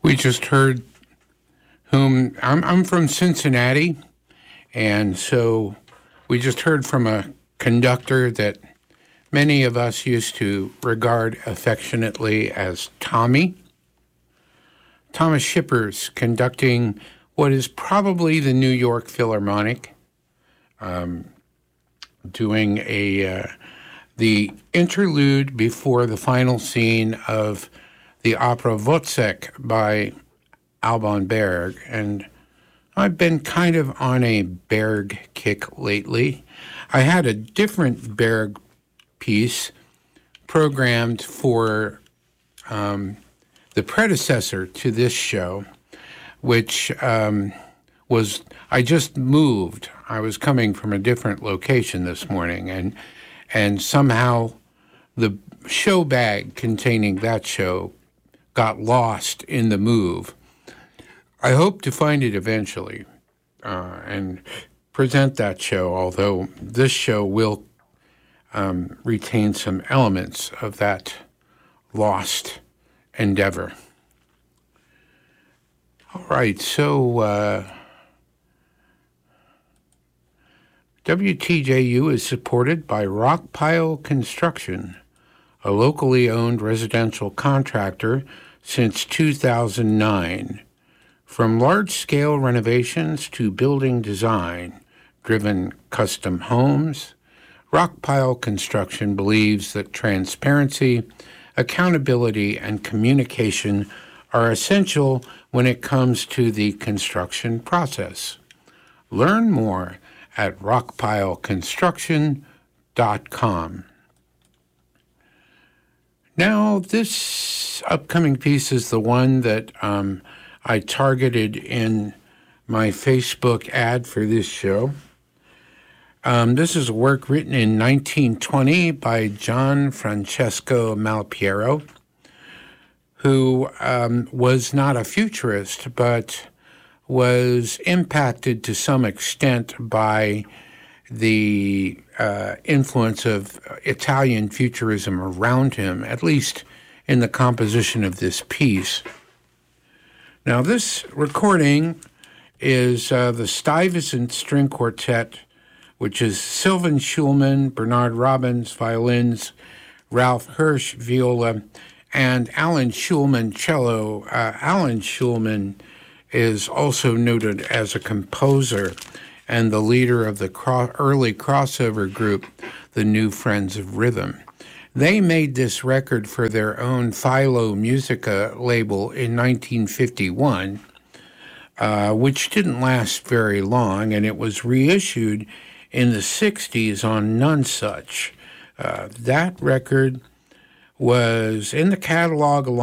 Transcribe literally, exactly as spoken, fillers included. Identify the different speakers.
Speaker 1: We just heard whom I'm, I'm from Cincinnati, and so we just heard from a conductor that many of us used to regard affectionately as Tommy. Thomas Shippers conducting what is probably the New York Philharmonic, um, doing a uh, the interlude before the final scene of the opera Wozzeck by Alban Berg. And I've been kind of on a Berg kick lately. I had a different Berg piece programmed for um, the predecessor to this show, which um, was, I just moved. I was coming from a different location this morning, and and somehow the show bag containing that show got lost in the move. I hope to find it eventually uh, and present that show, although this show will um, retain some elements of that lost endeavor. All right, so uh, W T J U is supported by Rockpile Construction, a locally owned residential contractor since two thousand nine. From large-scale renovations to building design-driven custom homes, Rockpile Construction believes that transparency, accountability, and communication are essential when it comes to the construction process. Learn more at rockpile construction dot com. Now, this upcoming piece is the one that um, I targeted in my Facebook ad for this show. Um, this is a work written in nineteen twenty by John Francesco Malpiero, who um, was not a futurist, but was impacted to some extent by the uh, influence of Italian futurism around him, at least in the composition of this piece. Now, this recording is uh, the Stuyvesant String Quartet, which is Sylvan Schulman, Bernard Robbins, violins, Ralph Hirsch, viola, and Alan Schulman, cello. Uh, Alan Schulman is also noted as a composer and the leader of the cro- early crossover group, the New Friends of Rhythm. They made this record for their own Philo Musica label in nineteen fifty-one, uh, which didn't last very long, and it was reissued in the sixties on Nonesuch. Uh, that record was in the catalog along